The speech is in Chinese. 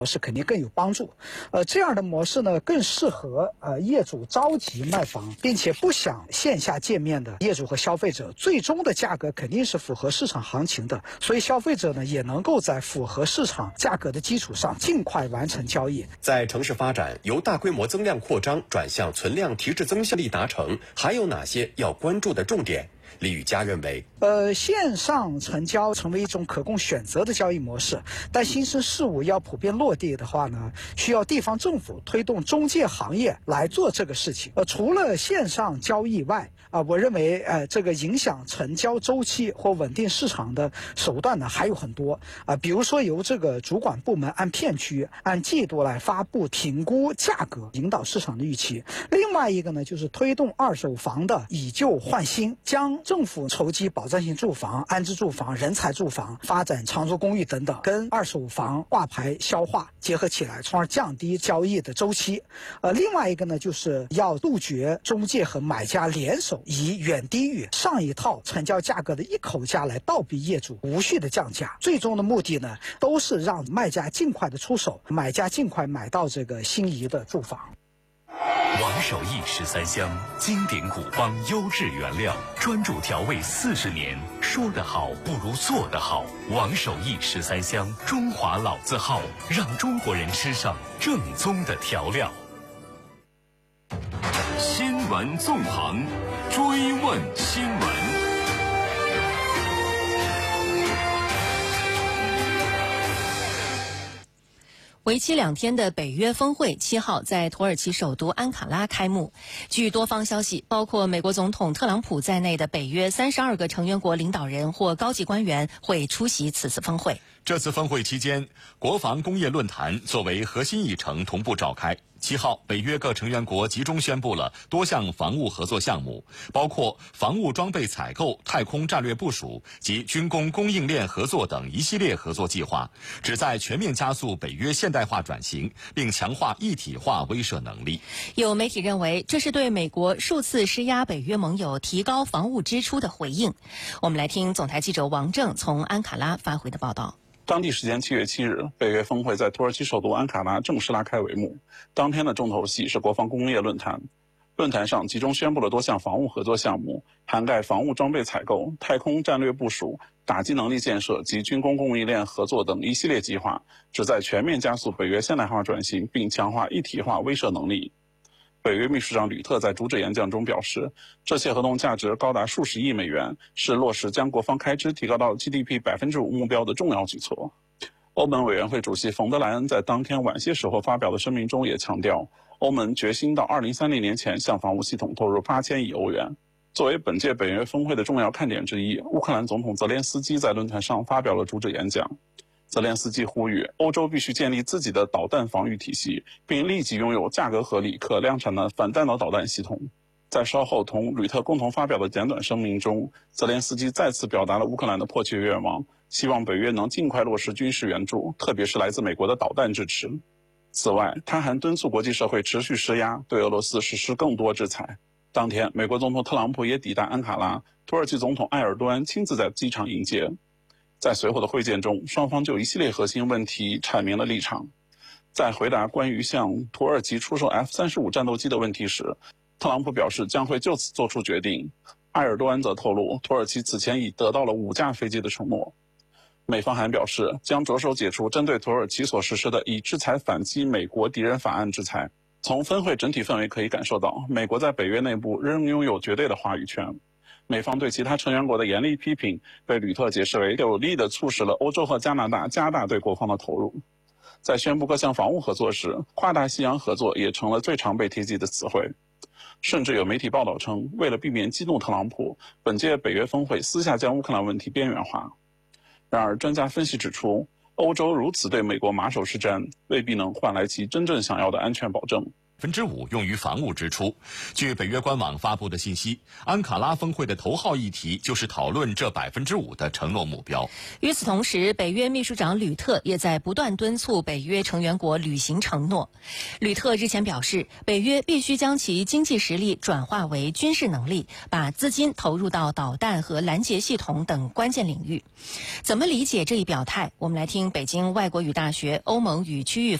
模式肯定更有帮助。这样的模式呢，更适合业主着急卖房，并且不想线下见面的业主和消费者，最终的价格肯定是符合市场行情的。所以消费者呢，也能够在符合市场价格的基础上，尽快完成交易。 在城市发展由大规模增量扩张转向存量提质增效力达成，还有哪些要关注的重点？李宇佳认为， 线上成交成为一种可供选择的交易模式，但新生事物要普遍落地的话呢，需要地方政府推动中介行业来做这个事情。除了线上交易外，我认为这个影响成交周期或稳定市场的手段呢还有很多比如说由这个主管部门按片区、按季度来发布评估价格，引导市场的预期。另外一个呢，就是推动二手房的以旧换新，将政府筹集保障性住房、安置住房、人才住房、发展长租公寓等等，跟二手房挂牌消化结合起来，从而降低交易的周期。另外一个呢，就是要杜绝中介和买家联手，以远低于上一套成交价格的一口价来倒逼业主无序的降价。最终的目的呢，都是让卖家尽快的出手，买家尽快买到这个心仪的住房。 王守义13香，经典古方，优质原料，专注调味40年。说得好不如做得好。王守义13香，中华老字号，让中国人吃上正宗的调料。新闻纵横，追问新闻。 为期2天的北约峰会7号在土耳其首都安卡拉开幕。据多方消息，包括美国总统特朗普在内的北约32个成员国领导人或高级官员会出席此次峰会。 这次峰会期间，国防工业论坛作为核心议程同步召开。7号，北约各成员国集中宣布了多项防务合作项目，包括防务装备采购、太空战略部署及军工供应链合作等一系列合作计划，旨在全面加速北约现代化转型，并强化一体化威慑能力。 有媒体认为，这是对美国数次施压北约盟友提高防务支出的回应。我们来听总台记者王正从安卡拉发回的报道。 当地时间7月7日，北约峰会在土耳其首都安卡拉正式拉开帷幕。当天的重头戏是国防工业论坛。论坛上集中宣布了多项防务合作项目，涵盖防务装备采购、太空战略部署、打击能力建设及军工供应链合作等一系列计划，旨在全面加速北约现代化转型，并强化一体化威慑能力。北约秘书长吕特在主旨演讲中表示，这些合同价值高达数十亿美元，是落实将国防开支提高到 GDP 5% 目标的重要举措。欧盟委员会主席冯德莱恩在当天晚些时候发表的声明中也强调，欧盟决心到2030年前向防务系统投入8000亿欧元。作为本届北约峰会的重要看点之一，乌克兰总统泽连斯基在论坛上发表了主旨演讲。泽连斯基呼吁欧洲必须建立自己的导弹防御体系，并立即拥有价格合理、可量产的反弹道导弹系统。在稍后同吕特共同发表的简短声明中，泽连斯基再次表达了乌克兰的迫切愿望，希望北约能尽快落实军事援助，特别是来自美国的导弹支持。此外，他还敦促国际社会持续施压，对俄罗斯实施更多制裁。当天，美国总统特朗普也抵达安卡拉，土耳其总统埃尔多安亲自在机场迎接。在随后的会见中，双方就一系列核心问题阐明了立场。在回答关于向土耳其出售 F-35战斗机的问题时，特朗普表示将会就此做出决定。埃尔多安则透露，土耳其此前已得到了5架飞机的承诺。美方还表示，将着手解除针对土耳其所实施的以制裁反击美国敌人法案制裁。从峰会整体氛围可以感受到，美国在北约内部仍拥有绝对的话语权。美方对其他成员国的严厉批评被吕特解释为有力地促使了欧洲和加拿大加大对国防的投入。在宣布各项防务合作时，跨大西洋合作也成了最常被提及的词汇。甚至有媒体报道称，为了避免激怒特朗普，本届北约峰会私下将乌克兰问题边缘化。然而，专家分析指出，欧洲如此对美国马首是瞻，未必能换来其真正想要的安全保证。 5%用于防务支出。据北约官网发布的信息，安卡拉峰会的头号议题就是讨论这5%的承诺目标。 与此同时，北约秘书长吕特也在不断敦促北约成员国履行承诺。吕特日前表示，北约必须将其经济实力转化为军事能力，把资金投入到导弹和拦截系统等关键领域。怎么理解这一表态？我们来听北京外国语大学欧盟与区域